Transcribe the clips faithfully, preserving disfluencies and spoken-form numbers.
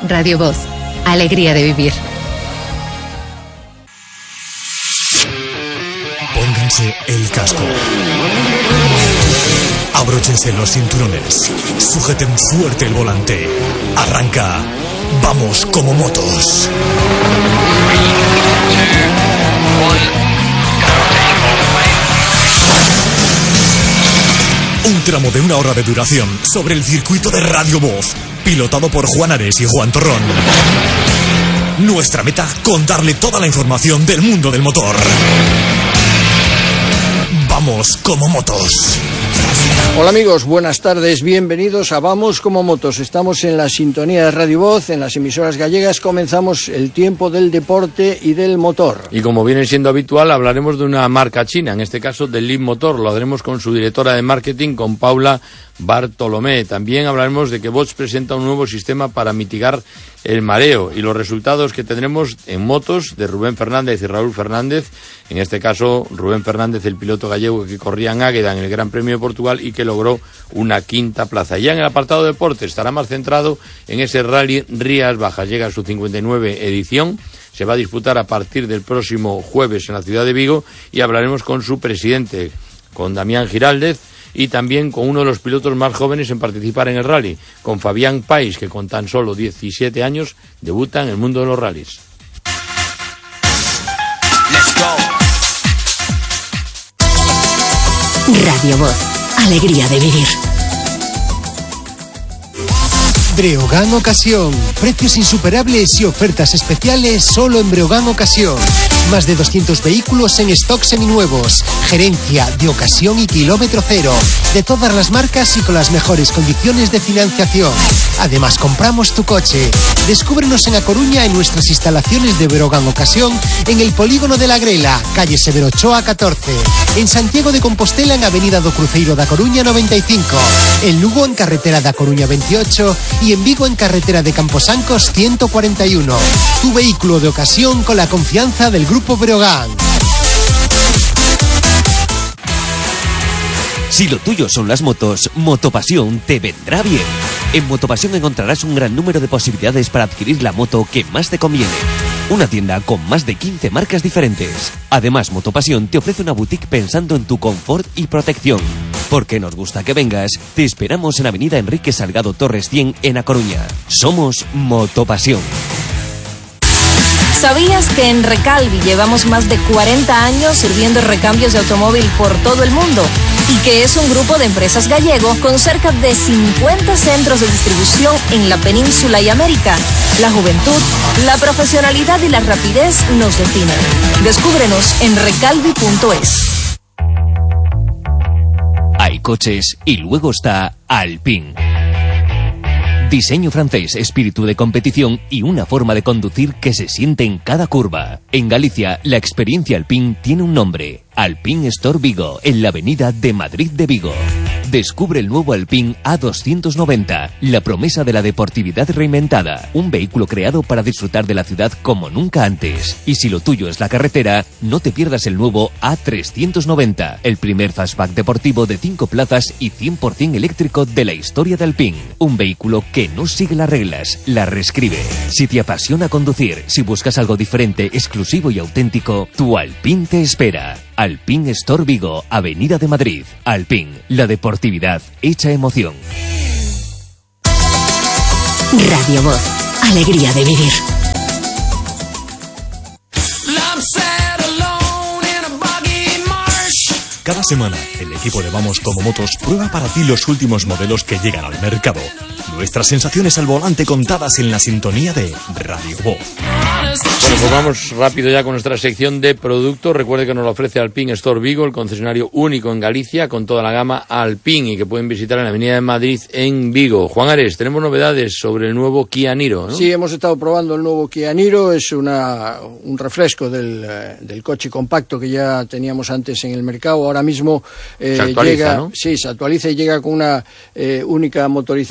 Radio Voz, alegría de vivir. Pónganse el casco. Abróchense los cinturones. Sujeten fuerte el volante. Arranca. Vamos como motos. Un tramo de una hora de duración sobre el circuito de Radio Voz, pilotado por Juan Ares y Juan Torrón. Nuestra meta, contarle toda la información del mundo del motor. Vamos como motos. Hola amigos, buenas tardes, bienvenidos a Vamos como motos. Estamos en la sintonía de Radio Voz, en las emisoras gallegas. Comenzamos el tiempo del deporte y del motor. Y como viene siendo habitual, hablaremos de una marca china, en este caso del Leap Motor. Lo haremos con su directora de marketing, con Paula Bartolomé. También hablaremos de que Bosch presenta un nuevo sistema para mitigar el mareo y los resultados que tendremos en motos de Rubén Fernández y Raúl Fernández. En este caso, Rubén Fernández, el piloto gallego que corría en Águeda en el Gran Premio de Portugal y que logró una quinta plaza. Ya en el apartado de deporte estará más centrado en ese Rally Rías Bajas. Llega a su cincuenta y nueve edición. Se va a disputar a partir del próximo jueves en la ciudad de Vigo y hablaremos con su presidente, con Damián Giraldez, y también con uno de los pilotos más jóvenes en participar en el rally, con Fabián Pais, que con tan solo diecisiete años debuta en el mundo de los rallies. Radio Voz, alegría de vivir. Breogán Ocasión. Precios insuperables y ofertas especiales solo en Breogán Ocasión. Más de doscientos vehículos en stock seminuevos. Gerencia de ocasión y kilómetro cero. De todas las marcas y con las mejores condiciones de financiación. Además, compramos tu coche. Descúbrenos en A Coruña en nuestras instalaciones de Breogán Ocasión, en el Polígono de la Grela, calle Severo Ochoa catorce. En Santiago de Compostela, en Avenida do Cruceiro da Coruña noventa y cinco. En Lugo, en carretera da Coruña veintiocho. Y en Vigo, en carretera de Camposancos ciento cuarenta y uno. Tu vehículo de ocasión con la confianza del Grupo Breogán. Si lo tuyo son las motos, Motopasión te vendrá bien. En Motopasión encontrarás un gran número de posibilidades para adquirir la moto que más te conviene. Una tienda con más de quince marcas diferentes. Además, Motopasión te ofrece una boutique pensando en tu confort y protección. Porque nos gusta que vengas, te esperamos en Avenida Enrique Salgado Torres cien en A Coruña. Somos Motopasión. ¿Sabías que en Recalvi llevamos más de cuarenta años sirviendo recambios de automóvil por todo el mundo? Y que es un grupo de empresas gallego con cerca de cincuenta centros de distribución en la península y América. La juventud, la profesionalidad y la rapidez nos definen. Descúbrenos en recalvi punto es. Hay coches y luego está Alpine. Diseño francés, espíritu de competición y una forma de conducir que se siente en cada curva. En Galicia, la experiencia Alpine tiene un nombre: Alpine Store Vigo, en la avenida de Madrid de Vigo. Descubre el nuevo Alpine A doscientos noventa, la promesa de la deportividad reinventada. Un vehículo creado para disfrutar de la ciudad como nunca antes. Y si lo tuyo es la carretera, no te pierdas el nuevo A trescientos noventa, el primer fastback deportivo de cinco plazas y cien por ciento eléctrico de la historia de Alpine. Un vehículo que no sigue las reglas, las reescribe. Si te apasiona conducir, si buscas algo diferente, exclusivo y auténtico, tu Alpine te espera. Alpine Store Vigo, Avenida de Madrid. Alpine, la deportividad hecha emoción. Radio Voz, alegría de vivir. Cada semana, el equipo de Vamos como Motos prueba para ti los últimos modelos que llegan al mercado. Nuestras sensaciones al volante contadas en la sintonía de Radio Voz. Bueno, pues vamos rápido ya con nuestra sección de productos. Recuerde que nos lo ofrece Alpine Store Vigo, el concesionario único en Galicia con toda la gama Alpine y que pueden visitar en la Avenida de Madrid en Vigo. Juan Ares, tenemos novedades sobre el nuevo Kia Niro, ¿no? Sí, hemos estado probando el nuevo Kia Niro. Es una, un refresco del, del coche compacto que ya teníamos antes en el mercado. Ahora mismo eh, se actualiza, llega, ¿no? Sí, se actualiza y llega con una eh, única motorización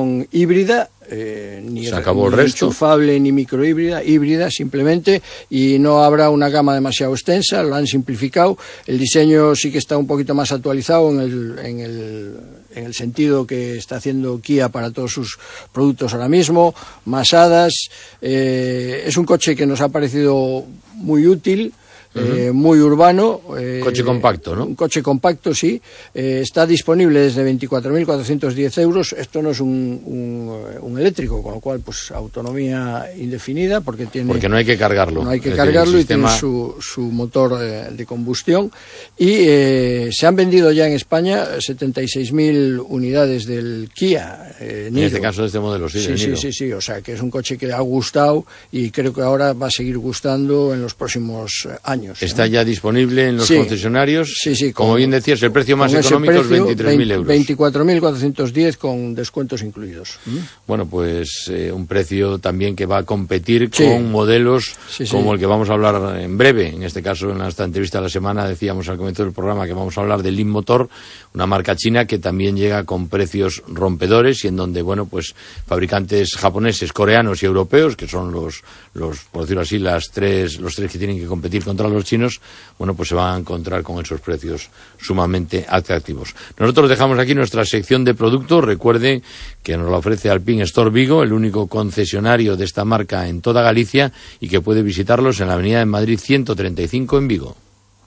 conducción híbrida, eh, ni, Se acabó el ni resto. enchufable ni microhíbrida, híbrida simplemente, y no habrá una gama demasiado extensa, lo han simplificado. El diseño sí que está un poquito más actualizado en el, en el, en el sentido que está haciendo Kia para todos sus productos ahora mismo, más hadas. Eh, es un coche que nos ha parecido muy útil. Eh, muy urbano. Eh, coche compacto, ¿no? Un coche compacto, sí. Eh, está disponible desde veinticuatro mil cuatrocientos diez euros. Esto no es un, un, un eléctrico, con lo cual, pues, autonomía indefinida, porque tiene... Porque no hay que cargarlo. No hay que es cargarlo decir, y sistema... tiene su, su motor eh, de combustión. Y eh, se han vendido ya en España setenta y seis mil unidades del Kia eh, Niro. En este caso, de este modelo, sí, Sí, del sí, Niro. sí, sí. O sea, que es un coche que ha gustado y creo que ahora va a seguir gustando en los próximos años. Está ¿no? ya disponible en los Sí. concesionarios. Sí, sí, Como con, bien decías, el precio más económico es veintitrés mil euros. veinticuatro mil cuatrocientos diez con descuentos incluidos. ¿Mm? Bueno, pues eh, un precio también que va a competir Sí. con modelos Sí, sí. como el que vamos a hablar en breve. En este caso, en esta entrevista de la semana, decíamos al comienzo del programa que vamos a hablar de Lean Motor, una marca china que también llega con precios rompedores y en donde, bueno, pues fabricantes japoneses, coreanos y europeos, que son los, los por decirlo así, las tres, los tres que tienen que competir contra los chinos, bueno, pues se van a encontrar con esos precios sumamente atractivos. Nosotros dejamos aquí nuestra sección de productos. Recuerden que nos la ofrece Alpine Store Vigo, el único concesionario de esta marca en toda Galicia, y que puede visitarlos en la avenida de Madrid ciento treinta y cinco en Vigo.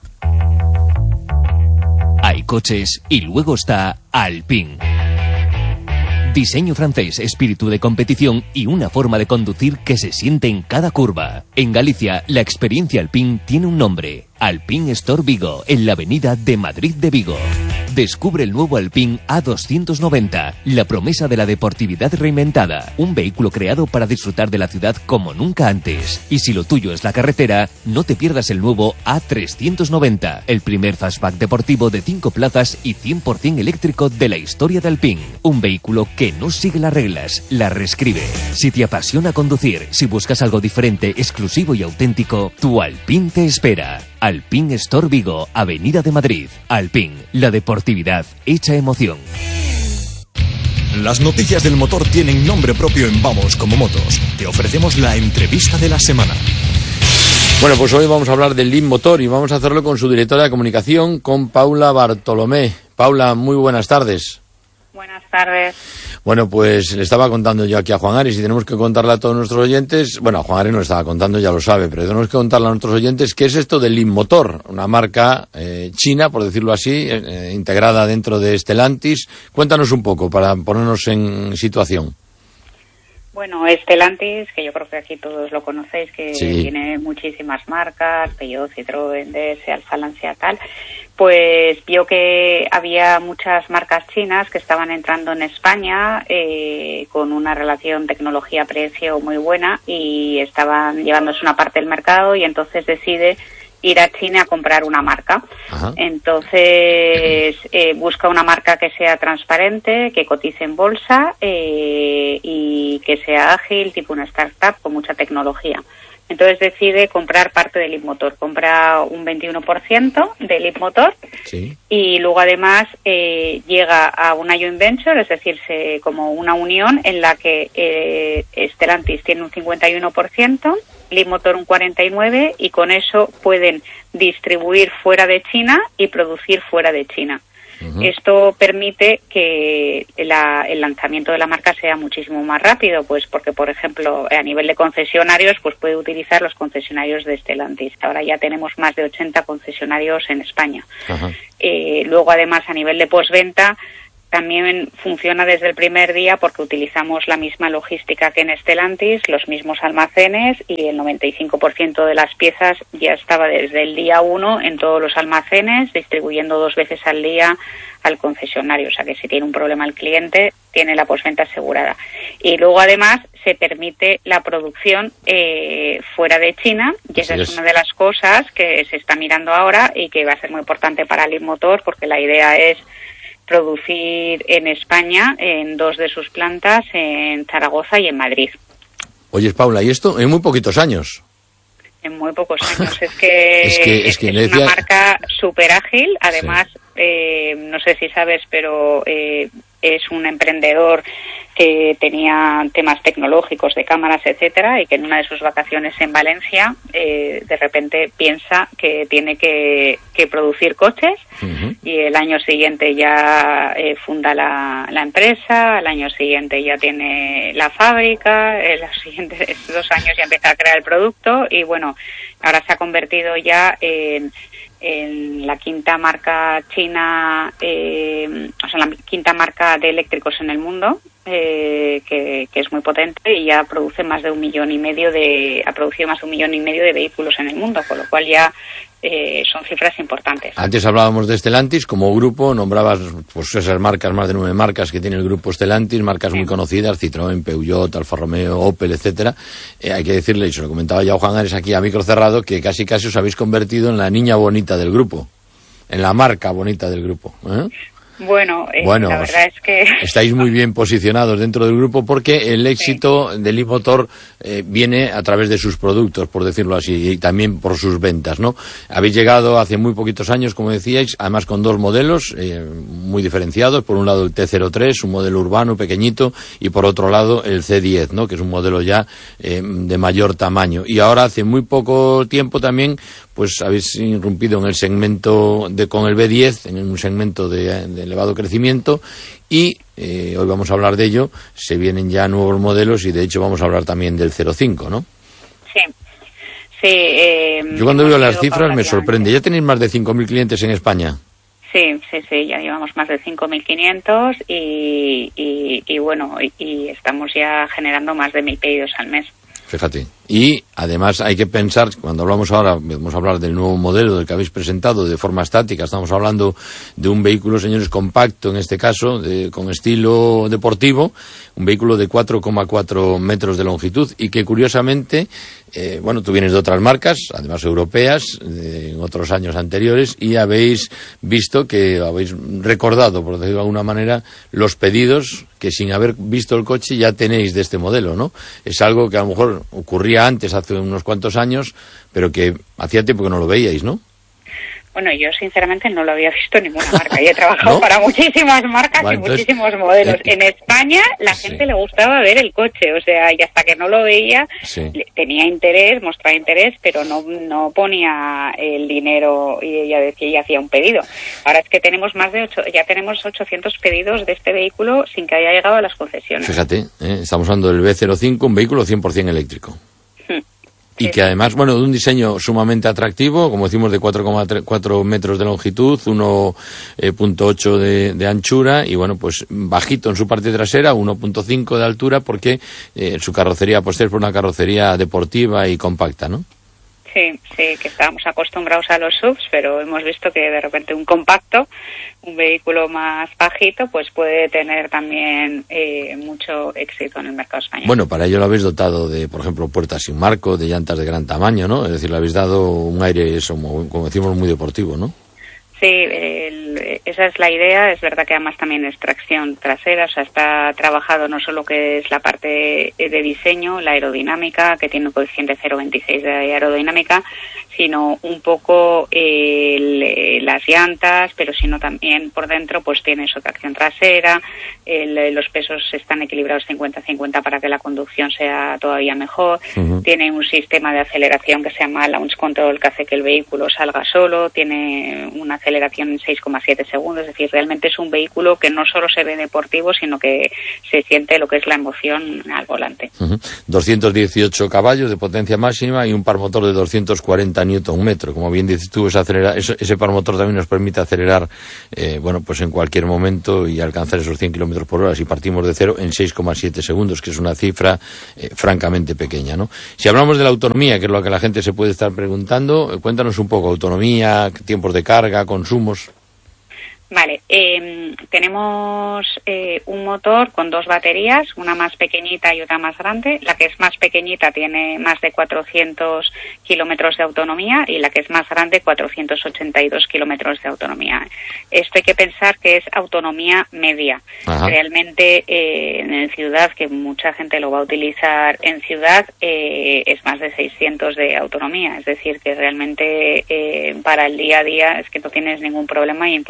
Hay coches y luego está Alpine. Diseño francés, espíritu de competición y una forma de conducir que se siente en cada curva. En Galicia, la experiencia Alpine tiene un nombre: Alpine Store Vigo, en la avenida de Madrid de Vigo. Descubre el nuevo Alpine A doscientos noventa, la promesa de la deportividad reinventada. Un vehículo creado para disfrutar de la ciudad como nunca antes. Y si lo tuyo es la carretera, no te pierdas el nuevo A trescientos noventa, el primer fastback deportivo de cinco plazas y cien por ciento eléctrico de la historia de Alpine. Un vehículo que no sigue las reglas, las reescribe. Si te apasiona conducir, si buscas algo diferente, exclusivo y auténtico, tu Alpine te espera. Alpine Store Vigo, Avenida de Madrid. Alpine, la deportividad hecha emoción. Las noticias del motor tienen nombre propio en Vamos Como Motos. Te ofrecemos la entrevista de la semana. Bueno, pues hoy vamos a hablar del Lean Motor y vamos a hacerlo con su directora de comunicación, con Paula Bartolomé. Paula, muy buenas tardes. Buenas tardes. Bueno, pues le estaba contando yo aquí a Juan Ares y tenemos que contarle a todos nuestros oyentes, bueno, a Juan Ares no le estaba contando, ya lo sabe, pero tenemos que contarle a nuestros oyentes qué es esto del Lean Motor, una marca eh, china, por decirlo así, eh, integrada dentro de Stellantis. Cuéntanos un poco para ponernos en situación. Bueno, Stellantis, que yo creo que aquí todos lo conocéis, que Sí. tiene muchísimas marcas, Peugeot, Citroën, D S, Alfa Lancia, tal, pues vio que había muchas marcas chinas que estaban entrando en España eh, con una relación tecnología-precio muy buena y estaban llevándose una parte del mercado, y entonces decide ir a China a comprar una marca. Ajá. Entonces eh, busca una marca que sea transparente, que cotice en bolsa eh, y que sea ágil, tipo una startup con mucha tecnología. Entonces decide comprar parte de Leapmotor, compra un veintiuno por ciento de Leapmotor. Sí. Y luego además eh, llega a una joint venture, es decir, se, como una unión en la que eh, Stellantis tiene un cincuenta y uno por ciento, Leapmotor un cuarenta y nueve por ciento, y con eso pueden distribuir fuera de China y producir fuera de China. Uh-huh. Esto permite que la, el lanzamiento de la marca sea muchísimo más rápido, pues porque, por ejemplo, a nivel de concesionarios, pues puede utilizar los concesionarios de Stellantis. Ahora ya tenemos más de ochenta concesionarios en España. Uh-huh. Eh, luego, además, a nivel de postventa, también funciona desde el primer día porque utilizamos la misma logística que en Stellantis, los mismos almacenes, y el noventa y cinco por ciento de las piezas ya estaba desde el día uno en todos los almacenes, distribuyendo dos veces al día al concesionario. O sea que si tiene un problema el cliente, tiene la postventa asegurada. Y luego además se permite la producción eh, fuera de China, y esa es una de las cosas que se está mirando ahora y que va a ser muy importante para Leapmotor, porque la idea es producir en España en dos de sus plantas, en Zaragoza y en Madrid. Oye, Paula, ¿y esto en muy poquitos años? En muy pocos años. Es que es, que, es, que es decía... una marca súper ágil. Además, sí. eh, no sé si sabes, pero eh, es un emprendedor que tenía temas tecnológicos de cámaras, etcétera, y que en una de sus vacaciones en Valencia eh, de repente piensa que tiene que, que producir coches. Uh-huh. Y el año siguiente ya eh, funda la, la empresa, al año siguiente ya tiene la fábrica, en los siguientes dos años ya empieza a crear el producto y bueno, ahora se ha convertido ya en en la quinta marca china, eh, o sea, la quinta marca de eléctricos en el mundo, eh, que, que es muy potente y ya produce más de un millón y medio de, ha producido más de un millón y medio de vehículos en el mundo, con lo cual ya eh, son cifras importantes. Antes hablábamos de Stellantis como grupo, nombrabas pues esas marcas, más de nueve marcas que tiene el grupo Stellantis, marcas sí. muy conocidas, Citroën, Peugeot, Alfa Romeo, Opel, etcétera. Eh, hay que decirle, y se lo comentaba ya Juan Ares aquí a micro cerrado, que casi casi os habéis convertido en la niña bonita del grupo, en la marca bonita del grupo, ¿eh? Bueno, eh, bueno, la verdad es que... estáis muy bien posicionados dentro del grupo porque el éxito sí. del Leapmotor eh, viene a través de sus productos, por decirlo así, y también por sus ventas, ¿no? Habéis llegado hace muy poquitos años, como decíais, además con dos modelos eh, muy diferenciados. Por un lado el T cero tres, un modelo urbano pequeñito, y por otro lado el C diez, ¿no? Que es un modelo ya eh, de mayor tamaño. Y ahora hace muy poco tiempo también pues habéis irrumpido en el segmento de con el B diez, en un segmento de, de elevado crecimiento, y eh, hoy vamos a hablar de ello. Se vienen ya nuevos modelos y de hecho vamos a hablar también del cero cinco, ¿no? Sí. Sí, eh, yo cuando veo las cifras me sorprende. ¿Ya tenéis más de cinco mil clientes en España? Sí, sí, sí, ya llevamos más de cinco mil quinientos y, y, y bueno, y, y estamos ya generando más de mil pedidos al mes. Fíjate. Y además hay que pensar, cuando hablamos ahora, vamos a hablar del nuevo modelo del que habéis presentado de forma estática, estamos hablando de un vehículo, señores, compacto en este caso, de, con estilo deportivo, un vehículo de cuatro coma cuatro metros de longitud y que curiosamente, eh, bueno, tú vienes de otras marcas, además europeas, de, en otros años anteriores, y habéis visto que habéis recordado, por decirlo de alguna manera, los pedidos que sin haber visto el coche ya tenéis de este modelo, ¿no? Es algo que a lo mejor ocurría antes, hace unos cuantos años, pero que hacía tiempo que no lo veíais, ¿no? Bueno, yo sinceramente no lo había visto en ninguna marca. Yo he trabajado ¿No? para muchísimas marcas vale, y entonces, muchísimos modelos. Eh, en España la sí. gente le gustaba ver el coche, o sea, y hasta que no lo veía sí. tenía interés, mostraba interés, pero no no ponía el dinero y ella decía y hacía un pedido. Ahora es que tenemos más de ocho, ya tenemos ochocientos pedidos de este vehículo sin que haya llegado a las concesiones. Fíjate, ¿eh? Estamos hablando del B cero cinco, un vehículo cien por ciento eléctrico. Y que además, bueno, de un diseño sumamente atractivo, como decimos, de cuatro coma cuatro metros de longitud, uno punto ocho de, de anchura y, bueno, pues bajito en su parte trasera, uno punto cinco de altura, porque eh, su carrocería pues es una carrocería deportiva y compacta, ¿no? Sí, sí, que estábamos acostumbrados a los subs, pero hemos visto que de repente un compacto, un vehículo más bajito, pues puede tener también eh, mucho éxito en el mercado español. Bueno, para ello lo habéis dotado de, por ejemplo, puertas sin marco, de llantas de gran tamaño, ¿no? Es decir, le habéis dado un aire, eso, como decimos, muy deportivo, ¿no? Sí, el, esa es la idea. Es verdad que además también es tracción trasera, o sea, está trabajado no solo que es la parte de diseño, la aerodinámica, que tiene un coeficiente cero coma veintiséis de aerodinámica, sino un poco el, las llantas, pero sino también por dentro pues tiene su tracción trasera, el, los pesos están equilibrados cincuenta cincuenta para que la conducción sea todavía mejor, uh-huh. Tiene un sistema de aceleración que se llama Launch Control que hace que el vehículo salga solo, tiene una aceleración en seis coma siete segundos, es decir, realmente es un vehículo que no solo se ve deportivo, sino que se siente lo que es la emoción al volante. Uh-huh. doscientos dieciocho caballos de potencia máxima y un par motor de doscientos cuarenta newton metro. Como bien dices tú, ese, acelera, ese, ese par motor también nos permite acelerar, eh, bueno, pues en cualquier momento y alcanzar esos cien kilómetros por hora si partimos de cero en seis coma siete segundos, que es una cifra eh, francamente pequeña, ¿no? Si hablamos de la autonomía, que es lo que la gente se puede estar preguntando, cuéntanos un poco, autonomía, tiempos de carga, consumos. Vale, eh, tenemos eh, un motor con dos baterías, una más pequeñita y otra más grande. La que es más pequeñita tiene más de cuatrocientos kilómetros de autonomía y la que es más grande cuatrocientos ochenta y dos kilómetros de autonomía. Esto hay que pensar que es autonomía media. Ajá. Realmente eh, en ciudad, que mucha gente lo va a utilizar en ciudad, eh, es más de seiscientos de autonomía. Es decir, que realmente eh, para el día a día es que no tienes ningún problema e incluso si haces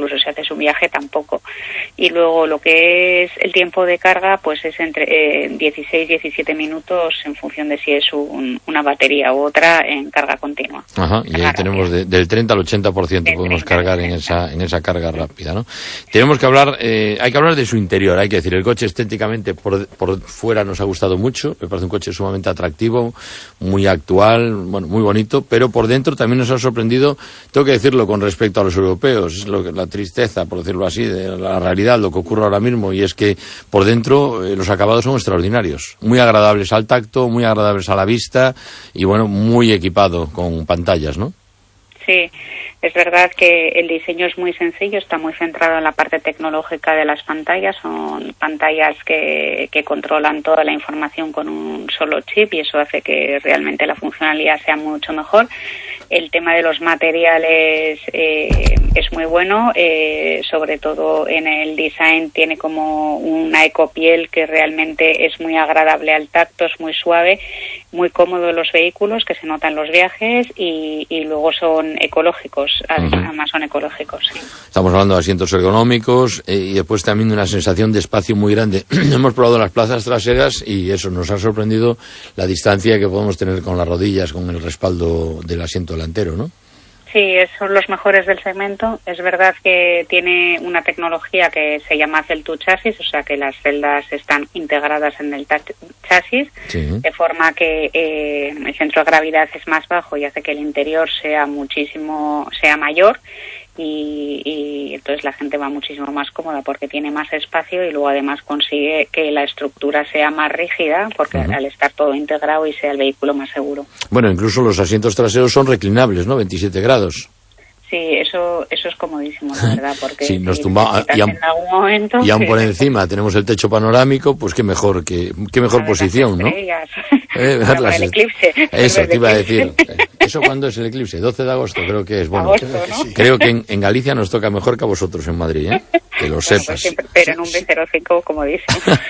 un viaje tampoco. Y luego lo que es el tiempo de carga, pues es entre eh, dieciséis a diecisiete minutos en función de si es un, una batería u otra en carga continua. Ajá, y ahí tenemos de, del treinta al ochenta por ciento podemos cargar en esa en esa carga rápida, ¿no? Tenemos que hablar, eh, hay que hablar de su interior, hay que decir, el coche estéticamente por, por fuera nos ha gustado mucho, me parece un coche sumamente atractivo, muy actual, bueno, muy bonito, pero por dentro también nos ha sorprendido, tengo que decirlo con respecto a los europeos, es lo que, la tristeza, por decirlo así, de la realidad, lo que ocurre ahora mismo, y es que por dentro eh, los acabados son extraordinarios, muy agradables al tacto, muy agradables a la vista, y bueno, muy equipado con pantallas, ¿no? Sí, es verdad que el diseño es muy sencillo, está muy centrado en la parte tecnológica de las pantallas, son pantallas que, que controlan toda la información con un solo chip y eso hace que realmente la funcionalidad sea mucho mejor. El tema de los materiales eh, es muy bueno, eh, sobre todo en el design tiene como una ecopiel que realmente es muy agradable al tacto, es muy suave, muy cómodo en los vehículos, que se nota en los viajes y, y luego son ecológicos, además son ecológicos, sí. Estamos hablando de asientos ergonómicos eh, y después también de una sensación de espacio muy grande. Hemos probado las plazas traseras y eso nos ha sorprendido la distancia que podemos tener con las rodillas, con el respaldo del asiento delantero, ¿no? Sí, son los mejores del segmento. Es verdad que tiene una tecnología que se llama Cell to Chassis, o sea que las celdas están integradas en el chasis, sí. De forma que eh, el centro de gravedad es más bajo y hace que el interior sea muchísimo, sea mayor. Y, y entonces la gente va muchísimo más cómoda porque tiene más espacio y luego además consigue que la estructura sea más rígida porque uh-huh. al estar todo integrado y sea el vehículo más seguro. Bueno, incluso los asientos traseros son reclinables, ¿no? veintisiete grados. Sí, eso eso es comodísimo, la verdad, porque sí, nos si tumba, y, en algún momento, y aún sí. por encima tenemos el techo panorámico, pues qué mejor que qué mejor posición, ¿no? Eh, ver el eclipse. Eso te iba a decir. ¿Eso cuándo es el eclipse? doce de agosto creo que es. Bueno, agosto, ¿no? Creo que en, en Galicia nos toca mejor que a vosotros en Madrid, ¿eh? Que lo sepas. Bueno, pues siempre, pero en un B cero cinco, como dicen.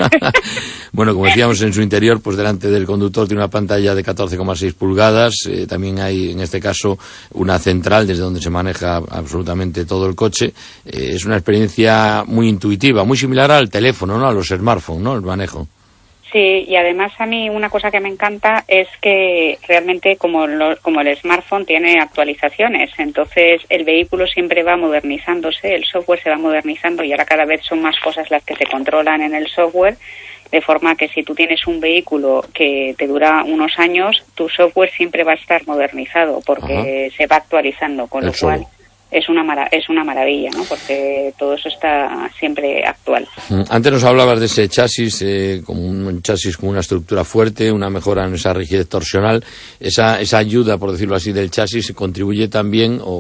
Bueno, como decíamos, en su interior, pues delante del conductor tiene una pantalla de catorce coma seis pulgadas. Eh, también hay, en este caso, una central desde donde se maneja absolutamente todo el coche. Eh, es una experiencia muy intuitiva, muy similar al teléfono, ¿no? A los smartphones, ¿no? El manejo. Sí, y además a mí una cosa que me encanta es que realmente como, lo, como el smartphone tiene actualizaciones, entonces el vehículo siempre va modernizándose, el software se va modernizando y ahora cada vez son más cosas las que se controlan en el software, de forma que si tú tienes un vehículo que te dura unos años, tu software siempre va a estar modernizado porque Ajá. se va actualizando, con lo cual es una mara- es una maravilla, ¿no? Porque todo eso está siempre actual. Antes nos hablabas de ese chasis, eh, como un chasis con una estructura fuerte, una mejora en esa rigidez torsional. Esa esa ayuda, por decirlo así, del chasis contribuye también o,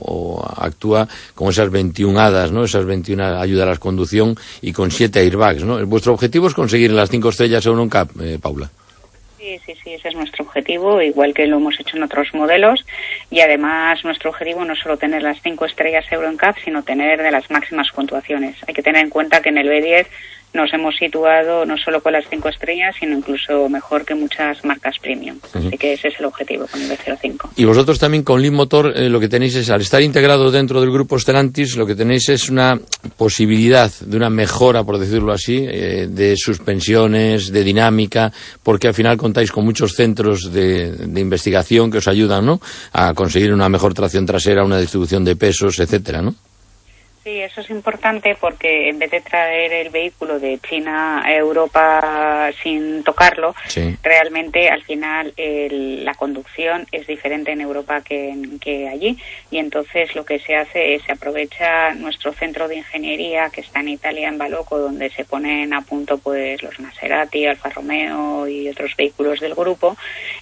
o actúa como esas veintiuna hadas, ¿no? Esas veintiuna ayuda a la conducción y con siete airbags, ¿no? Vuestro objetivo es conseguir las cinco estrellas Euroncap, eh, Paula. Sí, sí, sí, ese es nuestro objetivo, igual que lo hemos hecho en otros modelos, y además nuestro objetivo no es solo tener las cinco estrellas Euroncap, sino tener de las máximas puntuaciones. Hay que tener en cuenta que en el B diez nos hemos situado no solo con las cinco estrellas, sino incluso mejor que muchas marcas premium. Uh-huh. Así que ese es el objetivo con el B cero cinco. Y vosotros también con Leapmotor eh, lo que tenéis es, al estar integrado dentro del grupo Stellantis, lo que tenéis es una posibilidad de una mejora, por decirlo así, eh, de suspensiones, de dinámica, porque al final contáis con muchos centros de, de investigación que os ayudan, ¿no?, a conseguir una mejor tracción trasera, una distribución de pesos, etcétera, ¿no? Sí, eso es importante porque en vez de traer el vehículo de China a Europa sin tocarlo, sí. realmente al final el, la conducción es diferente en Europa que, en, que allí, y entonces lo que se hace es se aprovecha nuestro centro de ingeniería que está en Italia, en Baloco, donde se ponen a punto pues los Maserati, Alfa Romeo y otros vehículos del grupo,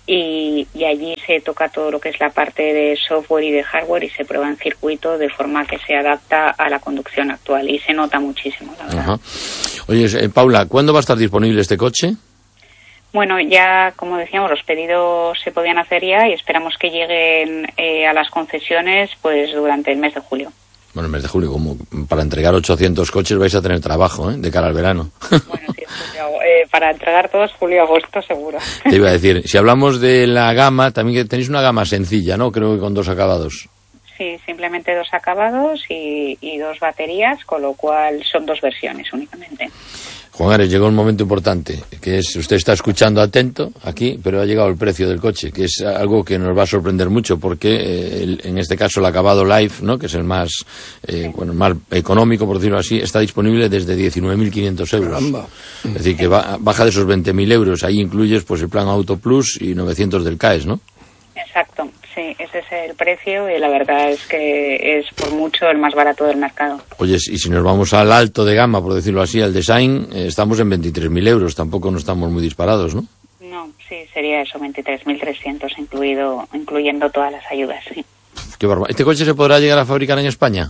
y, y allí se toca todo lo que es la parte de software y de hardware y se prueba en circuito de forma que se adapta a la la conducción actual y se nota muchísimo, la verdad. Ajá. Oye, eh, Paula, ¿cuándo va a estar disponible este coche? Bueno, ya, como decíamos, los pedidos se podían hacer ya y esperamos que lleguen eh, a las concesiones pues durante el mes de julio. Bueno, el mes de julio, como para entregar ochocientos coches vais a tener trabajo, ¿eh?, de cara al verano. Bueno, sí, julio, eh, para entregar todos julio-agosto seguro. Te iba a decir, si hablamos de la gama, también que tenéis una gama sencilla, ¿no? Creo que con dos acabados. sí, simplemente dos acabados y, y dos baterías, con lo cual son dos versiones únicamente. Juan Ares, llegó un momento importante, que es, usted está escuchando atento aquí, pero ha llegado el precio del coche, que es algo que nos va a sorprender mucho, porque eh, el, en este caso el acabado Life, ¿no?, que es el más, eh, bueno, más económico, por decirlo así, está disponible desde diecinueve mil quinientos euros. Caramba. Es decir, que va, baja de esos veinte mil euros, ahí incluyes pues el plan Auto Plus y novecientos del C A E S, ¿no? Exacto, sí, ese es el precio y la verdad es que es por mucho el más barato del mercado. Oye, y si nos vamos al alto de gama, por decirlo así, al design, eh, estamos en veintitrés mil euros, tampoco no estamos muy disparados, ¿no? No, sí, sería eso, veintitrés mil trescientos, incluido, incluyendo todas las ayudas, sí. Qué barbaridad. ¿Este coche se podrá llegar a fabricar en España?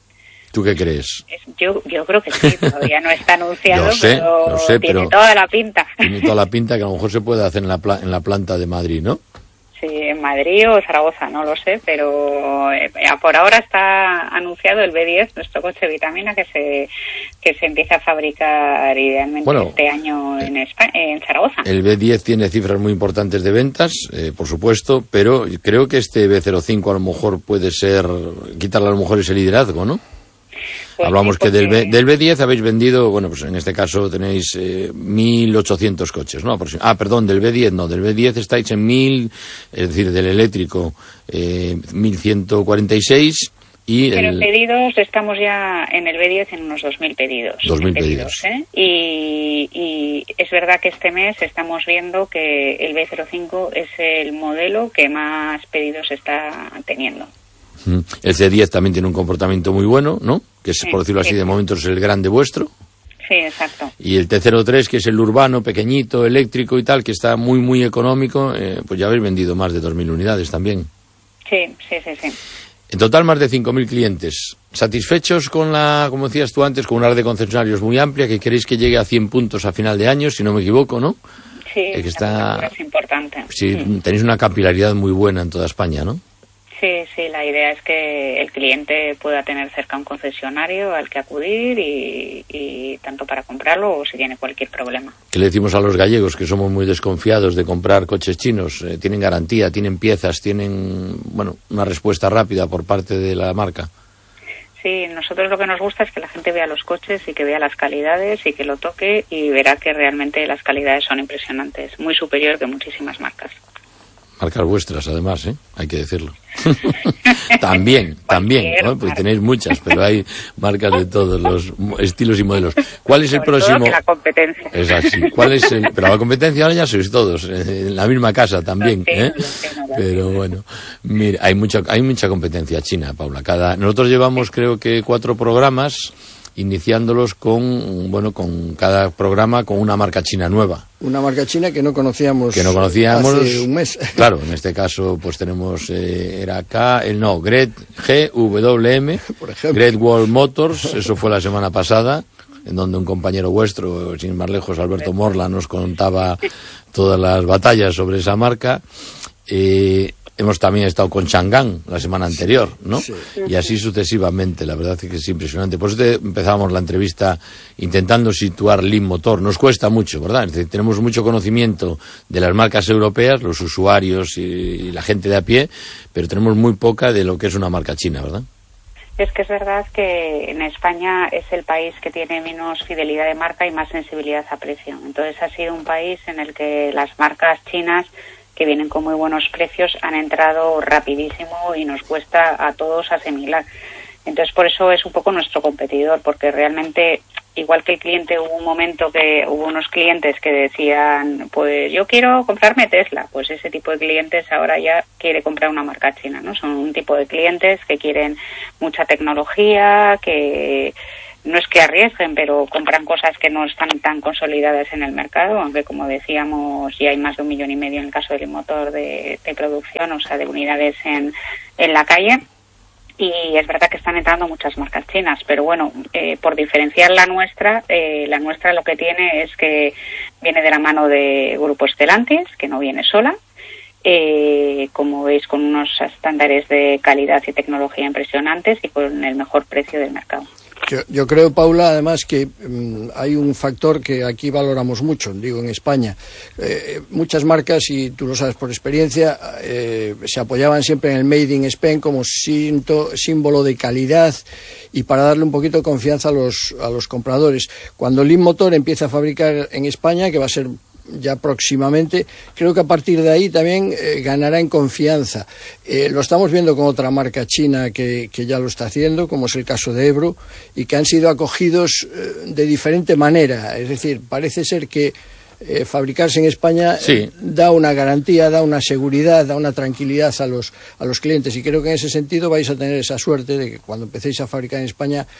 ¿Tú qué crees? Yo, yo creo que sí, todavía no está anunciado, lo sé, pero lo sé, tiene pero toda la pinta. Tiene toda la pinta que a lo mejor se puede hacer en la, pla- en la planta de Madrid, ¿no? Sí, en Madrid o Zaragoza, no lo sé, pero eh, por ahora está anunciado el B diez, nuestro coche vitamina, que se que se empieza a fabricar idealmente bueno, este año en, España, en Zaragoza. El B diez tiene cifras muy importantes de ventas, eh, por supuesto, pero creo que este B cero cinco a lo mejor puede ser, quitarle a lo mejor ese liderazgo, ¿no? Pues Hablamos sí, que del, B, del B diez habéis vendido, bueno, pues en este caso tenéis eh, mil ochocientos coches, ¿no? Ah, perdón, del B diez no, del B diez estáis en mil, es decir, del eléctrico eh, mil ciento cuarenta y seis y Pero el... pedidos estamos ya en el B diez en unos dos mil pedidos. dos mil pedidos. ¿eh? Y, y es verdad que este mes estamos viendo que el B cero cinco es el modelo que más pedidos está teniendo. El C diez también tiene un comportamiento muy bueno, ¿no? Que es, sí, por decirlo así, sí, de momento es el grande vuestro. Sí, exacto. Y el T cero tres, que es el urbano, pequeñito, eléctrico y tal, que está muy, muy económico, eh, pues ya habéis vendido más de dos mil unidades también. Sí, sí, sí, sí. En total, más de cinco mil clientes. ¿Satisfechos con la, como decías tú antes, con una red de concesionarios muy amplia, que queréis que llegue a cien puntos a final de año, si no me equivoco, ¿no? Sí, eh, que está... es importante. Sí, sí, tenéis una capilaridad muy buena en toda España, ¿no? Sí, sí, la idea es que el cliente pueda tener cerca un concesionario al que acudir y, y tanto para comprarlo o si tiene cualquier problema. ¿Qué le decimos a los gallegos, que somos muy desconfiados de comprar coches chinos? Eh, tienen garantía, tienen piezas, tienen, bueno, una respuesta rápida por parte de la marca. Sí, nosotros lo que nos gusta es que la gente vea los coches y que vea las calidades y que lo toque y verá que realmente las calidades son impresionantes, muy superior que muchísimas marcas. Marcas vuestras, además, ¿eh? Hay que decirlo. también, también, ¿no? Porque tenéis muchas, pero hay marcas de todos los estilos y modelos. ¿Cuál es el Sobre próximo? Todo que la competencia. Es así. ¿Cuál es el? Pero la competencia ahora ya sois todos, eh, en la misma casa también, ¿eh? Pero bueno, mira, hay mucha, hay mucha competencia china, Paula. Cada, nosotros llevamos, creo que cuatro programas, iniciándolos con, bueno, con cada programa con una marca china nueva. Una marca china que no conocíamos, que no conocíamos hace un mes. Claro, en este caso pues tenemos, eh, era acá, el no, Great G W M, por ejemplo. Great Wall Motors, eso fue la semana pasada, en donde un compañero vuestro, sin ir más lejos, Alberto Morla, nos contaba todas las batallas sobre esa marca. Eh, Hemos también estado con Chang'an la semana anterior, ¿no? Sí. Y así sucesivamente, la verdad es que es impresionante. Por eso te empezábamos la entrevista intentando situar Lean Motor. Nos cuesta mucho, ¿verdad? Es decir, tenemos mucho conocimiento de las marcas europeas, los usuarios y, y la gente de a pie, pero tenemos muy poca de lo que es una marca china, ¿verdad? Es que es verdad que en España es el país que tiene menos fidelidad de marca y más sensibilidad a precio. Entonces ha sido un país en el que las marcas chinas que vienen con muy buenos precios han entrado rapidísimo y nos cuesta a todos asimilar. Entonces por eso es un poco nuestro competidor, porque realmente, igual que el cliente, hubo un momento que hubo unos clientes que decían, pues yo quiero comprarme Tesla, pues ese tipo de clientes ahora ya quiere comprar una marca china, ¿no? Son un tipo de clientes que quieren mucha tecnología, que no es que arriesguen, pero compran cosas que no están tan consolidadas en el mercado, aunque como decíamos ya hay más de un millón y medio en el caso del motor de, de producción, o sea, de unidades en, en la calle. Y es verdad que están entrando muchas marcas chinas, pero bueno, eh, por diferenciar la nuestra, eh, la nuestra lo que tiene es que viene de la mano de Grupo Stellantis, que no viene sola, eh, como veis, con unos estándares de calidad y tecnología impresionantes y con el mejor precio del mercado. Yo, yo creo, Paula, además que um, hay un factor que aquí valoramos mucho, digo, en España. Eh, muchas marcas, y tú lo sabes por experiencia, eh, se apoyaban siempre en el Made in Spain como cinto, símbolo de calidad y para darle un poquito de confianza a los, a los compradores. Cuando Leapmotor empieza a fabricar en España, que va a ser ya próximamente, creo que a partir de ahí también eh, ganará en confianza. Eh, lo estamos viendo con otra marca china que, que ya lo está haciendo, como es el caso de Ebro, y que han sido acogidos eh, de diferente manera. Es decir, parece ser que eh, fabricarse en España sí. eh, da una garantía, da una seguridad, da una tranquilidad a los, a los clientes, y creo que en ese sentido vais a tener esa suerte de que cuando empecéis a fabricar en España